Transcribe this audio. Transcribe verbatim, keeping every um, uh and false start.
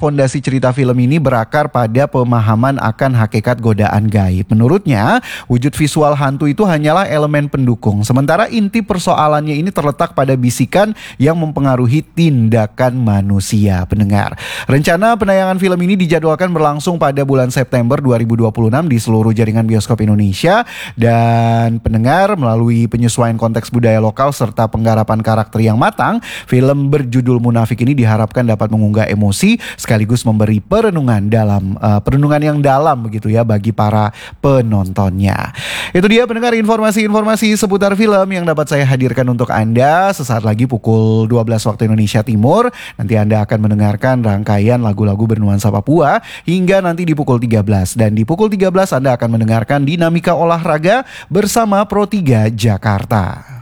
pondasi cerita film ini berakar pada pemahaman akan hakikat godaan gaib. Menurutnya, wujud visual hantu itu hanyalah elemen pendukung, sementara inti persoalannya ini terletak pada bisikan yang mempengaruhi tindakan manusia. Pendengar, rencana penayangan film ini dijadwalkan berlangsung pada bulan September dua ribu dua puluh enam di seluruh jaringan bioskop Indonesia. Dan pendengar, melalui penyesuaian konteks budaya lokal serta penggarapan karakter yang matang, film berjudul Munafik ini diharapkan dapat mengunggah emosi sekaligus memberi perenungan dalam uh, perenungan yang dalam begitu ya bagi para penontonnya. Itu dia pendengar, informasi-informasi seputar film yang dapat saya hadirkan untuk Anda. Sesaat lagi pukul dua belas waktu Indonesia Timur, nanti Anda akan mendengarkan rangkaian lagu-lagu bernuansa Papua hingga nanti di pukul tiga belas. Dan di pukul tiga belas Anda akan mendengarkan dinamika olahraga bersama Pro tiga Jakarta.